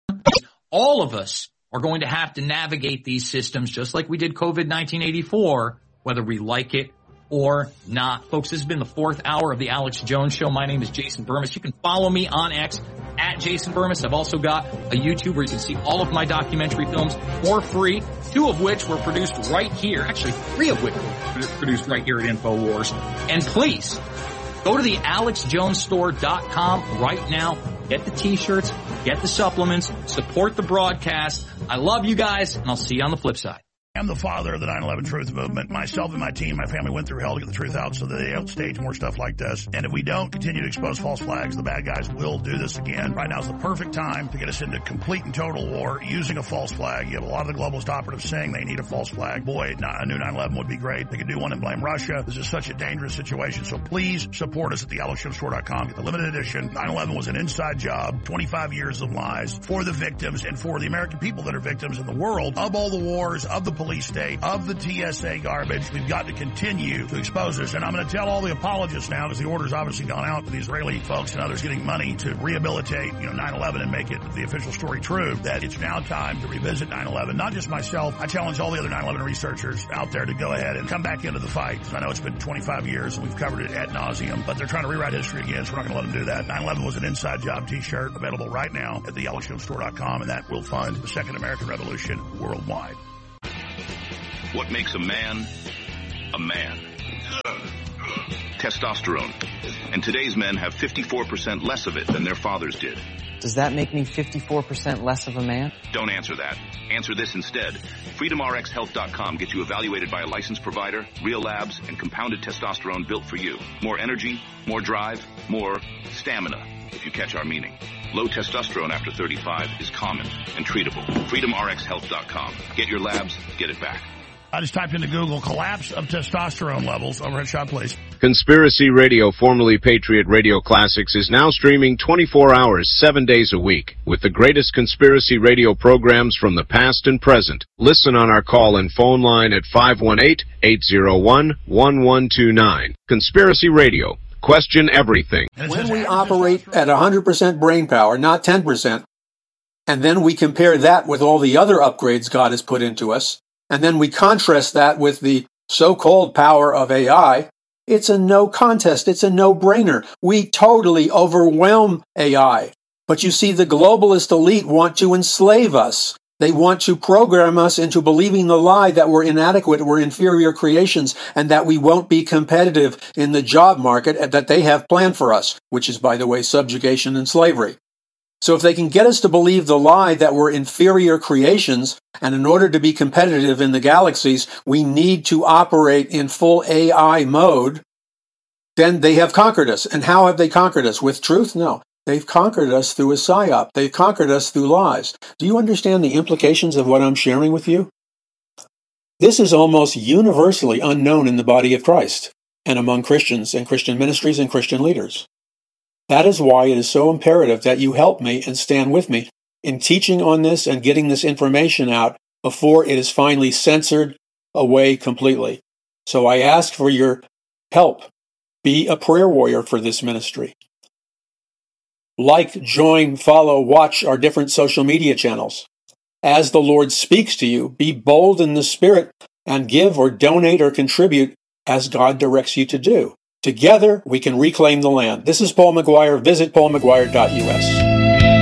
All of us are going to have to navigate these systems just like we did COVID-1984, whether we like it or not. Folks, this has been the 4th hour of the Alex Jones Show. My name is Jason Burmis. You can follow me on X at Jason Burmis. I've also got a YouTube where you can see all of my documentary films for free, 2 of which were produced right here. Actually, 3 of which were produced right here at InfoWars. And please, go to the AlexJonesStore.com right now. Get the t-shirts, get the supplements, support the broadcast. I love you guys, and I'll see you on the flip side. I'm the father of the 9/11 Truth Movement. Myself and my team, my family went through hell to get the truth out so that they don't stage more stuff like this. And if we don't continue to expose false flags, the bad guys will do this again. Right now is the perfect time to get us into complete and total war using a false flag. You have a lot of the globalist operatives saying they need a false flag. Boy, a new 9/11 would be great. They could do one and blame Russia. This is such a dangerous situation. So please support us at the AlexJonesStore.com. Get the limited edition. 9/11 was an inside job. 25 years of lies for the victims and for the American people that are victims in the world of all the wars, of the police state, of the TSA garbage. We've got to continue to expose this. And I'm going to tell all the apologists now, because the order's obviously gone out to the Israeli folks and others getting money to rehabilitate, 9/11 and make it the official story true, that it's now time to revisit 9/11. Not just myself. I challenge all the other 9/11 researchers out there to go ahead and come back into the fight. I know it's been 25 years and we've covered it ad nauseum, but they're trying to rewrite history again, so we're not going to let them do that. 9/11 was an inside job t-shirt available right now at the AlexJonesStore.com, and that will fund the Second American Revolution worldwide. What makes a man a man? Testosterone. And today's men have 54% less of it than their fathers did. Does that make me 54% less of a man? Don't answer that. Answer this instead. FreedomRxHealth.com gets you evaluated by a licensed provider, real labs, and compounded testosterone built for you. More energy, more drive, more stamina, if you catch our meaning. Low testosterone after 35 is common and treatable. FreedomRxHealth.com. Get your labs, get it back. I just typed into Google, collapse of testosterone levels. Overhead shot, please. Conspiracy Radio, formerly Patriot Radio Classics, is now streaming 24 hours, 7 days a week, with the greatest conspiracy radio programs from the past and present. Listen on our call and phone line at 518-801-1129. Conspiracy Radio. Question everything. When we operate at 100% brain power, not 10%, and then we compare that with all the other upgrades God has put into us, and then we contrast that with the so-called power of AI, it's a no contest. It's a no-brainer. We totally overwhelm AI. But you see, the globalist elite want to enslave us. They want to program us into believing the lie that we're inadequate, we're inferior creations, and that we won't be competitive in the job market that they have planned for us, which is, by the way, subjugation and slavery. So if they can get us to believe the lie that we're inferior creations, and in order to be competitive in the galaxies, we need to operate in full AI mode, then they have conquered us. And how have they conquered us? With truth? No. They've conquered us through a psyop. They've conquered us through lies. Do you understand the implications of what I'm sharing with you? This is almost universally unknown in the body of Christ, and among Christians and Christian ministries and Christian leaders. That is why it is so imperative that you help me and stand with me in teaching on this and getting this information out before it is finally censored away completely. So I ask for your help. Be a prayer warrior for this ministry. Like, join, follow, watch our different social media channels. As the Lord speaks to you, be bold in the Spirit and give or donate or contribute as God directs you to do. Together, we can reclaim the land. This is Paul McGuire. Visit paulmcguire.us.